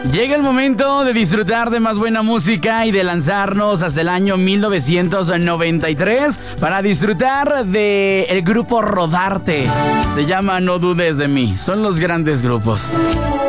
Llega el momento de disfrutar de más buena música y de lanzarnos hasta el año 1993 para disfrutar del grupo Rodarte. Se llama No dudes de mí. Son los grandes grupos.